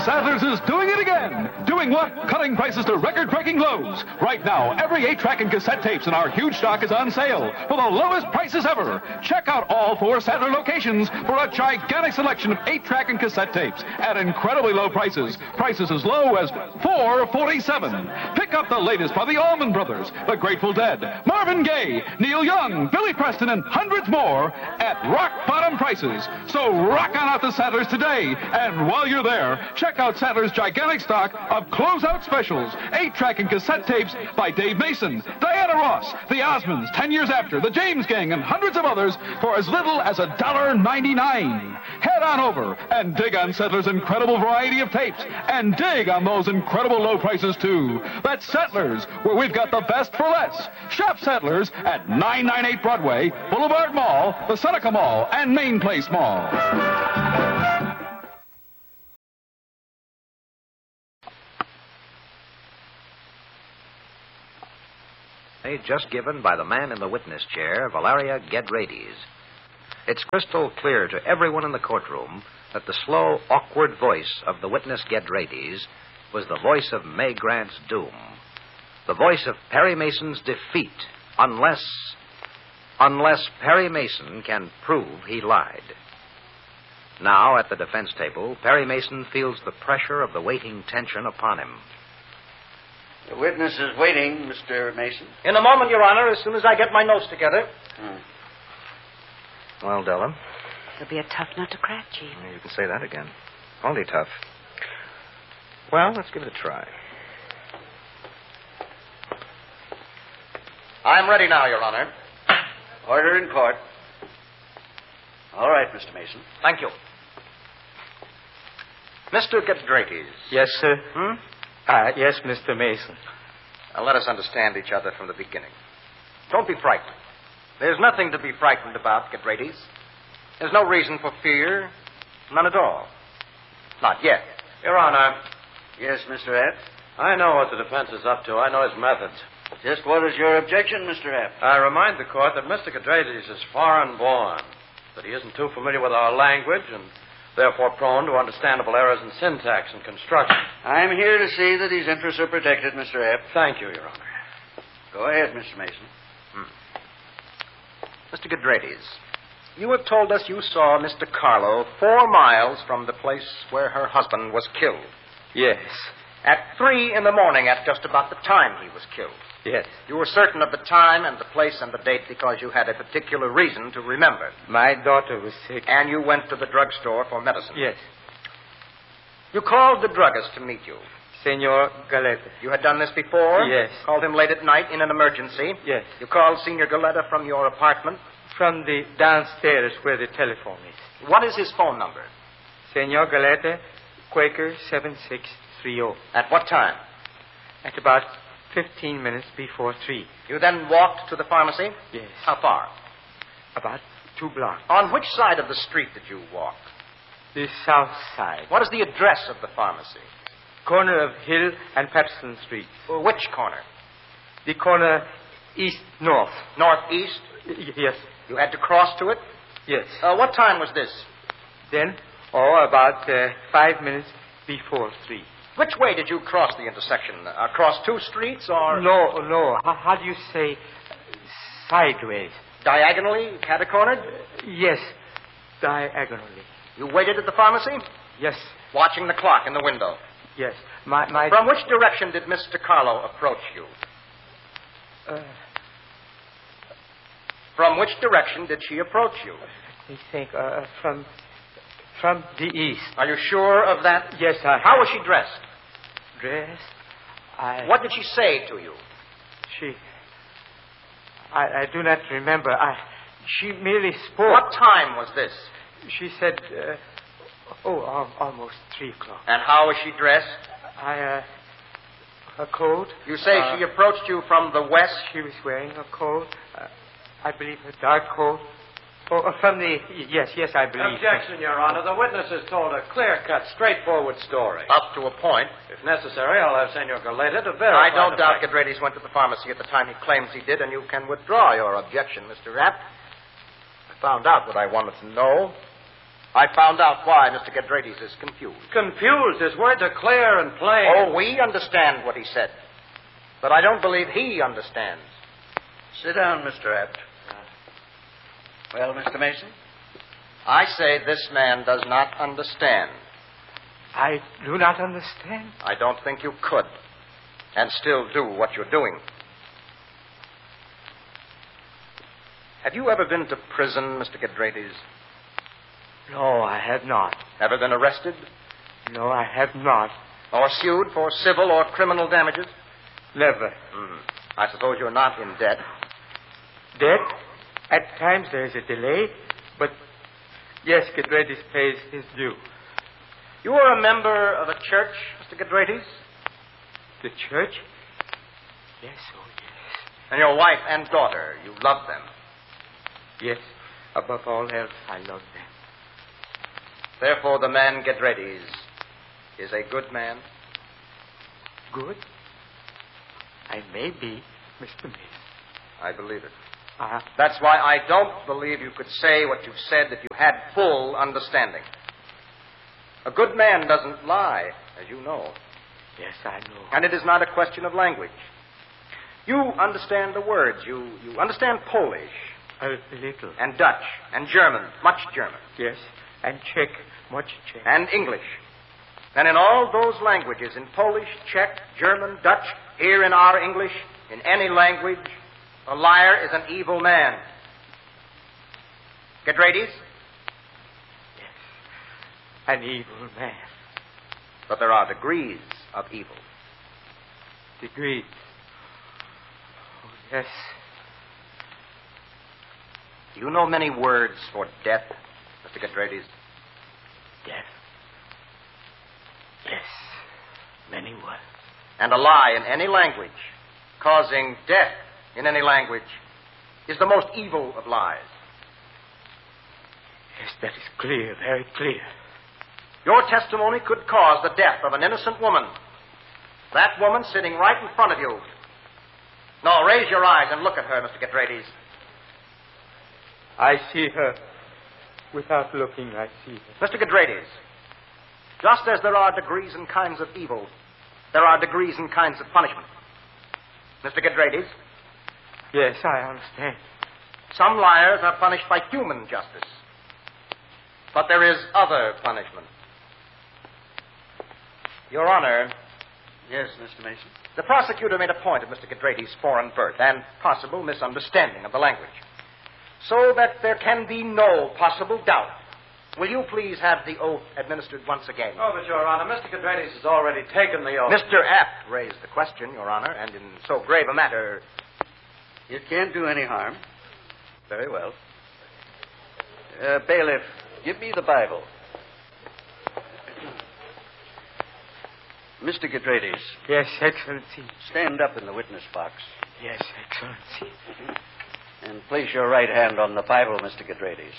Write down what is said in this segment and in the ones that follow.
Sadler's is doing it again. Doing what? Cutting prices to record-breaking lows. Right now, every 8-track and cassette tapes in our huge stock is on sale for the lowest prices ever. Check out all 4 Sadler locations for a gigantic selection of 8-track and cassette tapes at incredibly low prices. Prices as low as $4.47. Pick up the latest by the Allman Brothers, the Grateful Dead, Marvin Gaye, Neil Young, Billy Preston, and hundreds more at rock-bottom prices. So rock on out to Sadler's today. And while you're there, check out Sadler's gigantic stock of closeout specials, 8-track and cassette tapes by Dave Mason, Diana Ross, the Osmonds, 10 Years After, the James Gang, and hundreds of others for as little as $1.99. Head on over and dig on Sadler's incredible variety of tapes and dig on those incredible low prices, too. That's Sadler's, where we've got the best for less. Shop Sadler's at 998 Broadway, Boulevard Mall, the Seneca Mall, and Main Place Mall. Just given by the man in the witness chair, Valeria Gedrades. It's crystal clear to everyone in the courtroom that the slow, awkward voice of the witness Gedrades was the voice of May Grant's doom. The voice of Perry Mason's defeat, unless Perry Mason can prove he lied. Now, at the defense table, Perry Mason feels the pressure of the waiting tension upon him. The witness is waiting, Mr. Mason. In a moment, Your Honor, as soon as I get my notes together. Well, Della? It'll be a tough nut to crack, Chief. You can say that again. Only tough. Well, let's give it a try. I'm ready now, Your Honor. Order in court. All right, Mr. Mason. Thank you. Mr. Gedrades. Yes, sir. Yes, Mr. Mason. Now, let us understand each other from the beginning. Don't be frightened. There's nothing to be frightened about, Gedrades. There's no reason for fear. None at all. Not yet. Your Honor. Yes, Mr. Epp? I know what the defense is up to. I know his methods. Just what is your objection, Mr. Epp? I remind the court that Mr. Gedrades is foreign-born, that he isn't too familiar with our language and therefore prone to understandable errors in syntax and construction. I'm here to see that his interests are protected, Mr. Epp. Thank you, Your Honor. Go ahead, Mr. Mason. Mr. Gedrades, you have told us you saw Mr. Carlo 4 miles from the place where her husband was killed. Yes. At 3 in the morning, at just about the time he was killed. Yes. You were certain of the time and the place and the date because you had a particular reason to remember. My daughter was sick. And you went to the drugstore for medicine. Yes. You called the druggist to meet you. Senor Galeta. You had done this before? Yes. Called him late at night in an emergency? Yes. You called Senor Galeta from your apartment? From the downstairs where the telephone is. What is his phone number? Senor Galeta, Quaker 7630. At what time? At about 15 minutes before 3. You then walked to the pharmacy? Yes. How far? About 2 blocks. On which side of the street did you walk? The south side. What is the address of the pharmacy? Corner of Hill and Patterson Street. Which corner? The corner east-north. Northeast? Yes. You had to cross to it? Yes. What time was this? Then, about 5 minutes before 3. Which way did you cross the intersection? Across 2 streets or... No. How do you say sideways? Diagonally? Catacornered? Yes, diagonally. You waited at the pharmacy? Yes. Watching the clock in the window? Yes. My... From which direction did Mr. Carlo approach you? From which direction did she approach you? Let me think. From the east. Are you sure of that? Yes, How was she dressed? Dressed? What did she say to you? I do not remember. She merely spoke. What time was this? She said, almost 3 o'clock. And how was she dressed? A coat. You say she approached you from the west? She was wearing a coat. I believe a dark coat. From the... Yes, I believe. Objection, Your Honor. The witness has told a clear-cut, straightforward story. Up to a point. If necessary, I'll have Senor Galeta to verify. I don't doubt Gedrades went to the pharmacy at the time he claims he did, and you can withdraw your objection, Mr. Rapp. I found out what I wanted to know. I found out why Mr. Gedrades is confused. Confused. His words are clear and plain. Oh, we understand what he said. But I don't believe he understands. Sit down, Mr. Abt. Well, Mr. Mason? I say this man does not understand. I do not understand. I don't think you could. And still do what you're doing. Have you ever been to prison, Mr. Gedrades? No, I have not. Ever been arrested? No, I have not. Or sued for civil or criminal damages? Never. I suppose you're not in debt. Debt? At times there is a delay, but yes, Gedrades pays his due. You are a member of a church, Mr. Gedrades? The church? Yes, oh yes. And your wife and daughter, you love them. Yes, above all else, I love them. Therefore, the man Gedrades is a good man. Good? I may be, Mr. Mason. I believe it. Uh-huh. That's why I don't believe you could say what you've said if you had full understanding. A good man doesn't lie, as you know. Yes, I know. And it is not a question of language. You understand the words. You understand Polish. A little. And Dutch. And German. Much German. Yes, and Czech. Much Czech. And English. And in all those languages, in Polish, Czech, German, Dutch, here in our English, in any language, a liar is an evil man. Gedrades? Yes, an evil man. But there are degrees of evil. Degrees? Oh, yes. Do you know many words for death, Mr. Gedrades? Death? Yes, many words. And a lie in any language, causing death in any language, is the most evil of lies. Yes, that is clear, very clear. Your testimony could cause the death of an innocent woman. That woman sitting right in front of you. No, raise your eyes and look at her, Mr. Gedrades. I see her. Without looking, I see her. Mr. Gedrades, just as there are degrees and kinds of evil, there are degrees and kinds of punishment. Mr. Gedrades? Yes, I understand. Some liars are punished by human justice. But there is other punishment. Your Honor. Yes, Mr. Mason? The prosecutor made a point of Mr. Gedrades' foreign birth and possible misunderstanding of the language, so that there can be no possible doubt. Will you please have the oath administered once again? Oh, but, Your Honor, Mr. Gedrades has already taken the oath. Mr. Abt raised the question, Your Honor, and in so grave a matter... It can't do any harm. Very well. Bailiff, give me the Bible. Mr. Gedrades. Yes, Excellency. Stand up in the witness box. Yes, Excellency. And place your right hand on the Bible, Mr. Gedrades.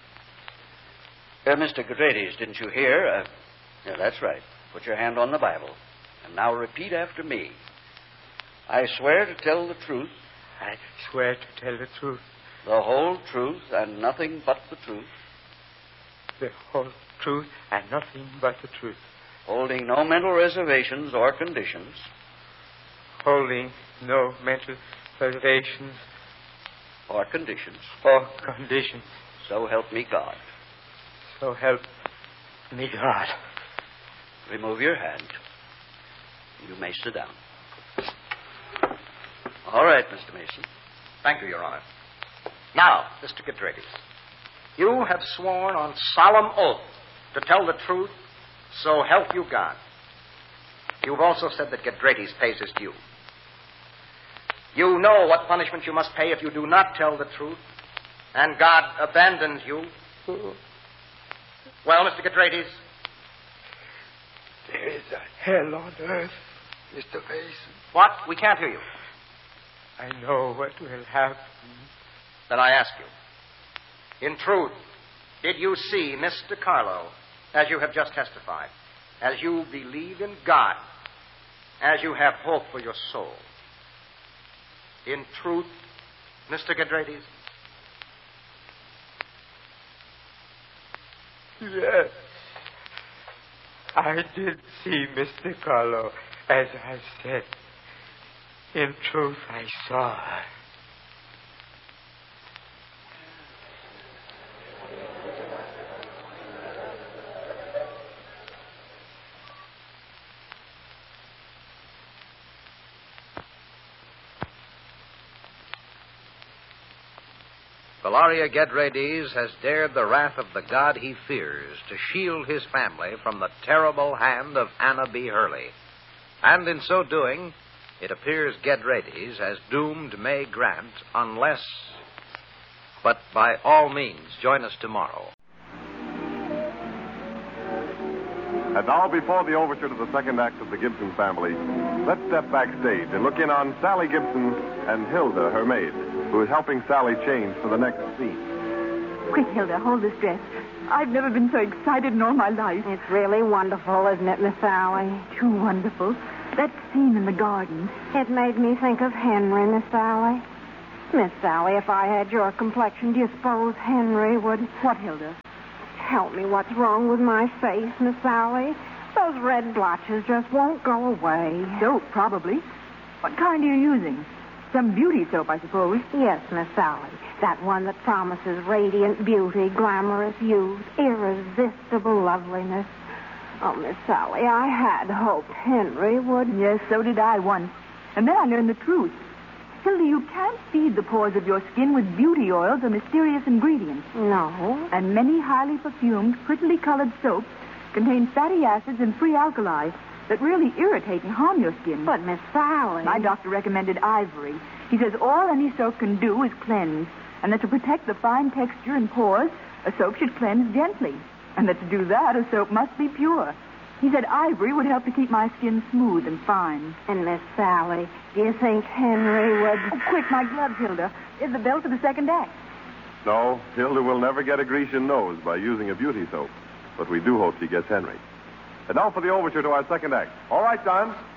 Mr. Gedrades, didn't you hear? Yeah, that's right. Put your hand on the Bible. And now repeat after me. I swear to tell the truth. I swear to tell the truth. The whole truth and nothing but the truth. The whole truth and nothing but the truth. Holding no mental reservations or conditions. Holding no mental reservations or conditions. Or conditions. So help me God. So help me God. Remove your hand. You may sit down. All right, Mr. Mason. Thank you, Your Honor. Now, Mr. Gedrades, you have sworn on solemn oath to tell the truth, so help you God. You've also said that Gedrades pays his due. You know what punishment you must pay if you do not tell the truth, and God abandons you. Well, Mr. Gedrades? There is a hell on earth, Mr. Mason. What? We can't hear you. I know what will happen. Then I ask you, in truth, did you see Mr. Carlo, as you have just testified, as you believe in God, as you have hope for your soul? In truth, Mr. Gedrades? Yes. I did see Mr. Carlo, as I said. In truth, I saw her. Valeria Gedrades has dared the wrath of the God he fears to shield his family from the terrible hand of Anna B. Hurley. And in so doing, it appears Gedrades has doomed May Grant unless... But by all means, join us tomorrow. And now, before the overture to the second act of the Gibson family, let's step backstage and look in on Sally Gibson and Hilda, her maid, who is helping Sally change for the next scene. Quick, Hilda, hold this dress. I've never been so excited in all my life. It's really wonderful, isn't it, Miss Sally? Too wonderful. That scene in the garden. It made me think of Henry, Miss Sally. Miss Sally, if I had your complexion, do you suppose Henry would... What, Hilda? Help me, what's wrong with my face, Miss Sally? Those red blotches just won't go away. Soap, probably. What kind are you using? Some beauty soap, I suppose. Yes, Miss Sally. That one that promises radiant beauty, glamorous youth, irresistible loveliness. Oh, Miss Sally, I had hoped Henry would... Yes, so did I once. And then I learned the truth. Hilda, you can't feed the pores of your skin with beauty oils or mysterious ingredients. No. And many highly perfumed, prettily colored soaps contain fatty acids and free alkali that really irritate and harm your skin. But, Miss Sally... My doctor recommended Ivory. He says all any soap can do is cleanse, and that to protect the fine texture and pores, a soap should cleanse gently, and that to do that, a soap must be pure. He said Ivory would help to keep my skin smooth and fine. And, Miss Sally, do you think Henry would... Oh, quick, my gloves, Hilda. Is the bell for the second act? No, Hilda will never get a Grecian nose by using a beauty soap, but we do hope she gets Henry. And now for the overture to our second act. All right, Don.